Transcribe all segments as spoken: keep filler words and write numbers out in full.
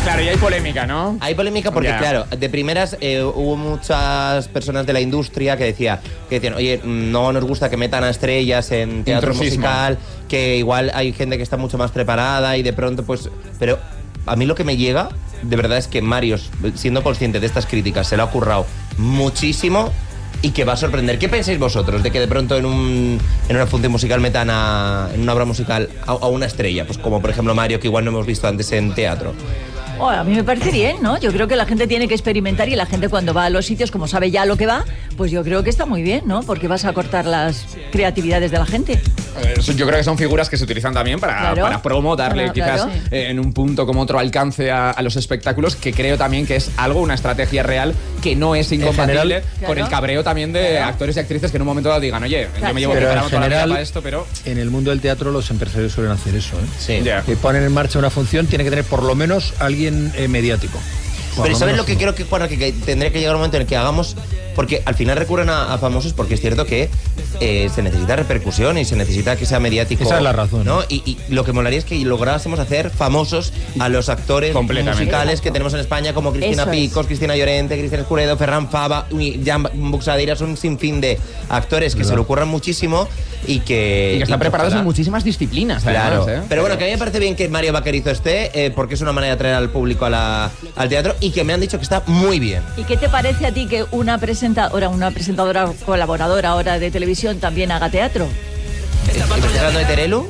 Claro, y hay polémica, ¿no? Hay polémica porque, yeah. claro, de primeras eh, hubo muchas personas de la industria que, decía, que decían, oye, no nos gusta que metan a estrellas en teatro Intrusismo. musical, que igual hay gente que está mucho más preparada y de pronto, pues... Pero a mí lo que me llega, de verdad, es que Mario, siendo consciente de estas críticas, se lo ha currado muchísimo y que va a sorprender. ¿Qué pensáis vosotros de que de pronto en, un, en una función musical metan a, en una obra musical a, a una estrella? Pues como, por ejemplo, Mario, que igual no hemos visto antes en teatro. Oh, a mí me parece bien, ¿no? Yo creo que la gente tiene que experimentar y la gente cuando va a los sitios, como sabe ya lo que va, pues yo creo que está muy bien, ¿no? Porque vas a cortar las creatividades de la gente. Yo creo que son figuras que se utilizan también para, claro. para promo, darle bueno, quizás claro. eh, en un punto como otro alcance a, a los espectáculos, que creo también que es algo, una estrategia real que no es incompatible general, con claro. el cabreo también de claro. actores y actrices que en un momento dado digan, oye, claro. yo me llevo preparado toda la vida para esto, pero... En el mundo del teatro los empresarios suelen hacer eso, ¿eh? Sí. Yeah. Que ponen en marcha una función, tiene que tener por lo menos alguien eh, mediático. Por Pero lo ¿sabes menos, lo que no. creo que, bueno, que, que tendría que llegar un momento en el que hagamos? Porque al final recurren a, a famosos porque es cierto que eh, se necesita repercusión y se necesita que sea mediático. Esa es la razón. ¿no? Y, y lo que molaría es que lográsemos hacer famosos a los actores musicales que tenemos en España, como Cristina Picos, es. Cristina Llorente, Cristian Escuredo, Ferran Fava, Jan Buxadeiras, un sinfín de actores que ¿verdad? Se lo ocurran muchísimo y que... Y que están y preparados ojalá. en muchísimas disciplinas. Claro. Además, ¿eh? Pero bueno, que a mí me parece bien que Mario Vaquerizo esté, eh, porque es una manera de atraer al público a la, al teatro y que me han dicho que está muy bien. ¿Y qué te parece a ti que una presentadora, una presentadora colaboradora ahora de televisión también haga teatro? ¿Estás hablando de Terelu?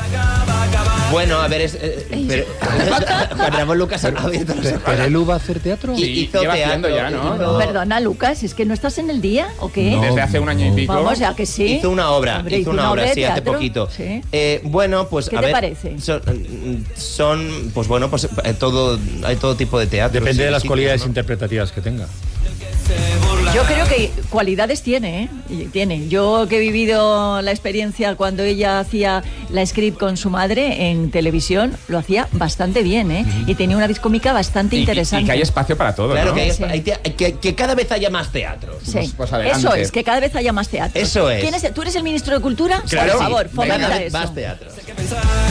Bueno, a ver, es... Eh, pero, Ramón Lucas ha abierto los ojos. ¿Terelu va a hacer teatro? Sí, hizo lleva teatro, ya, ¿no? No, perdona, Lucas, ¿es que no estás en el día o qué? No, desde hace un año y pico. Vamos, ya que sí. Hizo una obra, Hombre, hizo una, una obra, sí, hace teatro? poquito. ¿Sí? Eh, bueno, pues ¿Qué a te ver, parece? Son, son, pues bueno, pues eh, todo, hay todo tipo de teatro. Depende sí, de las sí, cualidades ¿no? interpretativas que tenga. Yo creo que cualidades tiene, ¿eh? Tiene. Yo que he vivido la experiencia cuando ella hacía la script con su madre en televisión, lo hacía bastante bien, ¿eh? Uh-huh. Y tenía una viscómica bastante y, interesante. Y que hay espacio para todo, claro, ¿no? que, hay, sí. hay te, que, que cada vez haya más teatro. Sí. Pues, pues adelante. Eso es, que cada vez haya más teatro. Eso es. ¿Quién es? ¿Tú eres el ministro de Cultura? Claro, por favor, sí. fomenta Cada vez eso. más teatro.